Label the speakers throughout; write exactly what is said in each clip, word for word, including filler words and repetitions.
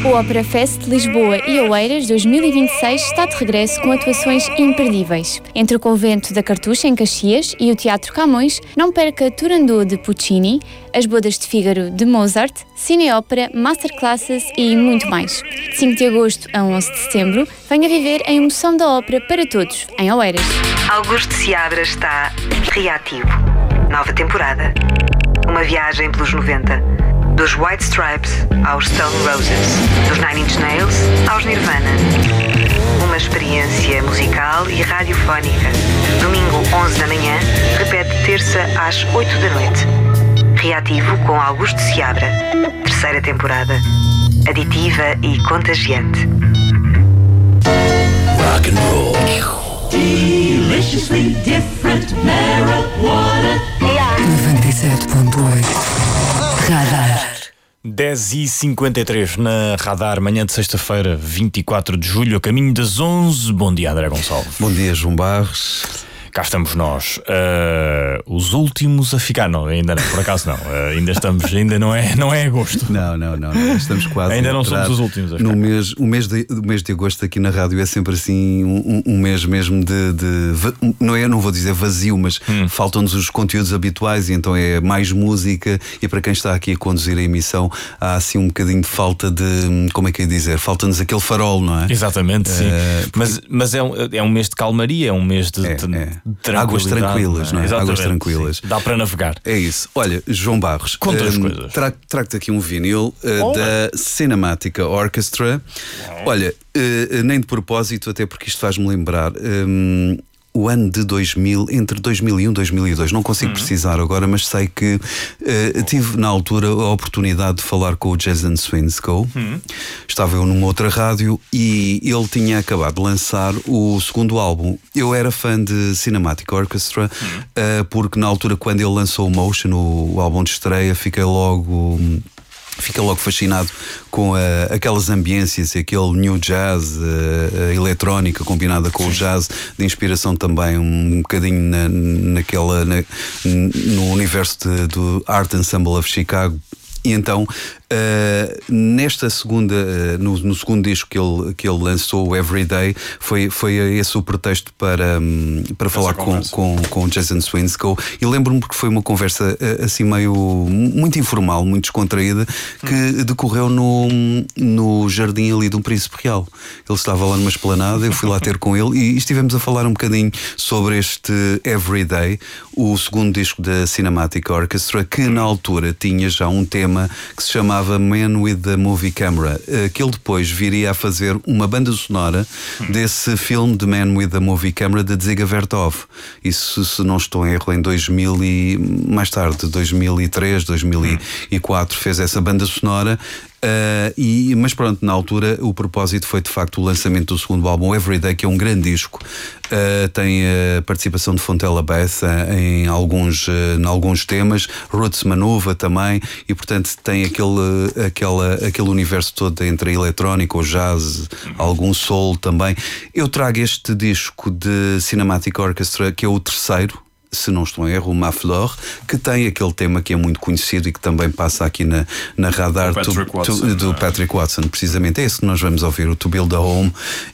Speaker 1: O Ópera Fest Lisboa e Oeiras dois mil e vinte e seis está de regresso com atuações imperdíveis. Entre o Convento da Cartucha, em Caxias, e o Teatro Camões, não perca Turandot de Puccini, As Bodas de Fígaro de Mozart, cineópera, masterclasses e muito mais. De cinco de agosto a onze de setembro, venha viver a emoção da ópera para todos, em Oeiras.
Speaker 2: Augusto Seabra está reativo. Nova temporada. Uma viagem pelos noventa. Dos White Stripes aos Stone Roses, dos Nine Inch Nails aos Nirvana. Uma experiência musical e radiofónica. Domingo, onze da manhã, repete terça às oito da noite. Reativo com Augusto Seabra. Terceira temporada. Aditiva e contagiante.
Speaker 3: Rock and roll.
Speaker 4: Deliciously different marijuana.
Speaker 3: noventa e sete ponto oito. Radar.
Speaker 5: dez e cinquenta e três na Radar, manhã de sexta-feira, vinte e quatro de julho, a caminho das onze. Bom dia, André Gonçalves.
Speaker 6: Bom dia, João Barros.
Speaker 5: Cá estamos nós, uh, os últimos a ficar. Não, ainda não, por acaso não. Uh, ainda estamos, ainda não é, não é agosto.
Speaker 6: Não, não, não, não. Estamos quase.
Speaker 5: Ainda não somos os últimos a ficar.
Speaker 6: No mês, o, mês de, o mês de agosto aqui na rádio é sempre assim um, um mês mesmo de, de. Não é, não vou dizer vazio, mas hum. faltam-nos os conteúdos habituais e então é mais música. E para quem está aqui a conduzir a emissão, há assim um bocadinho de falta de. Como é que é dizer? Falta-nos aquele farol, não é?
Speaker 5: Exatamente, sim. Uh, porque... Mas, mas é, um, é um mês de calmaria, é um mês de.
Speaker 6: É,
Speaker 5: de...
Speaker 6: é. Águas tranquilas, não é?
Speaker 5: Exatamente,
Speaker 6: Águas tranquilas.
Speaker 5: Sim. Dá para navegar.
Speaker 6: É isso. Olha, João Barros,
Speaker 5: conta
Speaker 6: um,
Speaker 5: as coisas.
Speaker 6: Trago, trago-te aqui um vinil uh, da Cinematica Orchestra. Não. Olha, uh, nem de propósito, até porque isto faz-me lembrar. Um, O ano de dois mil, entre dois mil e um e dois mil e dois, não consigo uhum. precisar agora, mas sei que uh, tive na altura a oportunidade de falar com o Jason Swinscoe. Uhum. Estava eu numa outra rádio e ele tinha acabado de lançar o segundo álbum. Eu era fã de Cinematic Orchestra, uhum. uh, porque na altura, quando ele lançou o Motion, o, o álbum de estreia, fiquei logo. Fica logo fascinado com uh, aquelas ambiências e aquele new jazz, uh, a eletrónica combinada com o jazz, de inspiração também um bocadinho na, naquela, na, no universo de, do Art Ensemble of Chicago. E então, uh, nesta segunda, uh, no, no segundo disco que ele, que ele lançou, o Everyday, foi, foi esse o pretexto para, um, para falar com, com, com o Jason Swinscoe. E lembro-me porque foi uma conversa uh, assim meio, muito informal, muito descontraída, que hum. decorreu no, no jardim ali de um Príncipe Real. Ele estava lá numa esplanada, eu fui lá ter com ele e estivemos a falar um bocadinho sobre este Everyday, o segundo disco da Cinematic Orchestra, que na altura tinha já um tema que se chamava Man with the Movie Camera, que ele depois viria a fazer uma banda sonora desse filme de Man with the Movie Camera de Dziga Vertov. Isso, se não estou em erro, em dois mil e mais tarde, dois mil e três, dois mil e quatro, fez essa banda sonora. Uh, e, mas pronto, na altura o propósito foi de facto o lançamento do segundo álbum, Everyday, que é um grande disco. Uh, tem a participação de Fontella Beth em alguns, uh, em alguns temas, Roots Manuva também, e portanto tem aquele, aquela, aquele universo todo entre a eletrónica, o jazz, algum soul também. Eu trago este disco de Cinematic Orchestra, que é o terceiro, se não estou em erro, o Maflor, que tem aquele tema que é muito conhecido e que também passa aqui na, na Radar
Speaker 5: do Patrick,
Speaker 6: to,
Speaker 5: Watson,
Speaker 6: to, do Patrick Watson, precisamente. É esse que nós vamos ouvir, o To Build a Home.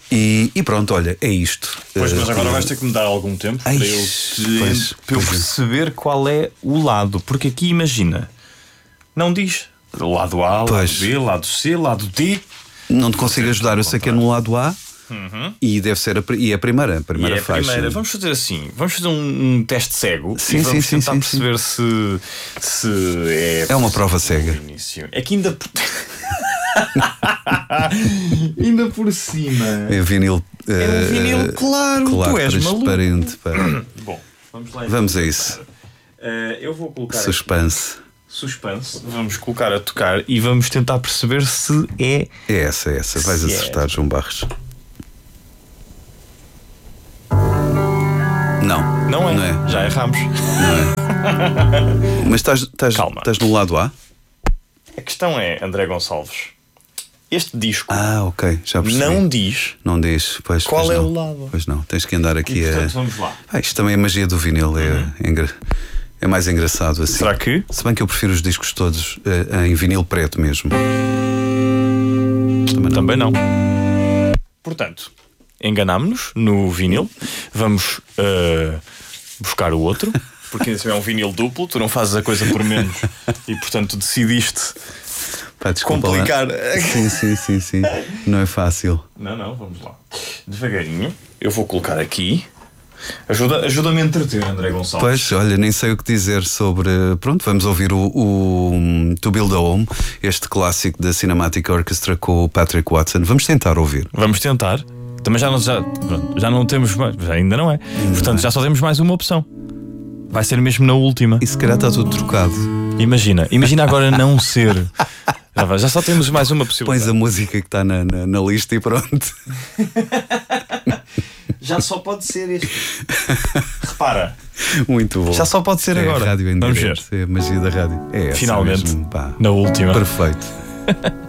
Speaker 6: E, e pronto, olha, é isto.
Speaker 5: Pois, mas agora
Speaker 6: uh,
Speaker 5: vais ter que me dar algum tempo
Speaker 6: Ai,
Speaker 5: para eu, te,
Speaker 6: pois,
Speaker 5: para eu
Speaker 6: pois
Speaker 5: perceber é. qual é o lado. Porque aqui, imagina, não diz lado A, lado
Speaker 6: pois.
Speaker 5: B, lado C, lado D.
Speaker 6: Não te consigo ajudar, eu sei que é no lado A. Uhum. E deve ser a, e a primeira, a primeira
Speaker 5: e é a
Speaker 6: faixa.
Speaker 5: Primeira. Vamos fazer assim, vamos fazer um, um teste cego.
Speaker 6: Sim,
Speaker 5: e vamos
Speaker 6: sim,
Speaker 5: tentar
Speaker 6: sim,
Speaker 5: perceber
Speaker 6: sim.
Speaker 5: Se, se é.
Speaker 6: É uma prova cega.
Speaker 5: Início. É que ainda. ainda por cima.
Speaker 6: É vinil. Uh,
Speaker 5: é um vinil, claro,
Speaker 6: claro,
Speaker 5: tu és
Speaker 6: transparente.
Speaker 5: Para... Bom, vamos lá. Então.
Speaker 6: Vamos a isso.
Speaker 5: Uh, eu vou colocar.
Speaker 6: Suspense.
Speaker 5: Aqui. Suspense, vamos colocar a tocar e vamos tentar perceber se é.
Speaker 6: É essa, é essa. Vais acertar, é. João Barros. Não,
Speaker 5: não é.
Speaker 6: não é.
Speaker 5: Já erramos.
Speaker 6: Não é. Mas estás, estás, estás no lado A?
Speaker 5: A questão é, André Gonçalves, este disco
Speaker 6: ah, ok, já percebi.
Speaker 5: não diz.
Speaker 6: Não diz. Pois,
Speaker 5: qual
Speaker 6: pois
Speaker 5: é
Speaker 6: não.
Speaker 5: o lado.
Speaker 6: Pois não, tens que andar aqui
Speaker 5: e, portanto,
Speaker 6: a.
Speaker 5: Vamos lá.
Speaker 6: Ah, isto também é magia do vinil. É,
Speaker 5: uhum.
Speaker 6: é, engra... é mais engraçado assim.
Speaker 5: Será que?
Speaker 6: Se bem que eu prefiro os discos todos uh, em vinil preto mesmo.
Speaker 5: também não. Portanto, enganámos-nos no vinil. Vamos uh, buscar o outro, porque esse é um vinil duplo. Tu não fazes a coisa por menos e, portanto, decidiste
Speaker 6: Pá, desculpa
Speaker 5: complicar.
Speaker 6: Lá. Sim, sim, sim, sim. Não é fácil.
Speaker 5: Não, não, vamos lá. Devagarinho. Eu vou colocar aqui. Ajuda, ajuda-me a entreter, André Gonçalves.
Speaker 6: Pois, olha, nem sei o que dizer sobre. Pronto, vamos ouvir o, o To Build a Home, este clássico da Cinematic Orchestra com o Patrick Watson. Vamos tentar ouvir.
Speaker 5: Vamos tentar. Também já não, já, pronto, já não temos mais. Ainda não é. Ainda Portanto, não é. Já só temos mais uma opção. Vai ser mesmo na última.
Speaker 6: E se calhar está tudo trocado.
Speaker 5: Imagina, imagina agora não ser. Já, vai, já só temos mais uma possibilidade.
Speaker 6: Pões a música que está na, na, na lista e pronto.
Speaker 5: Já só pode ser este. Repara.
Speaker 6: Muito bom.
Speaker 5: Já só pode ser
Speaker 6: é
Speaker 5: agora.
Speaker 6: A rádio em
Speaker 5: Vamos
Speaker 6: direto.
Speaker 5: ver.
Speaker 6: É a magia da rádio. É essa
Speaker 5: finalmente.
Speaker 6: Mesmo, pá.
Speaker 5: Na última.
Speaker 6: Perfeito.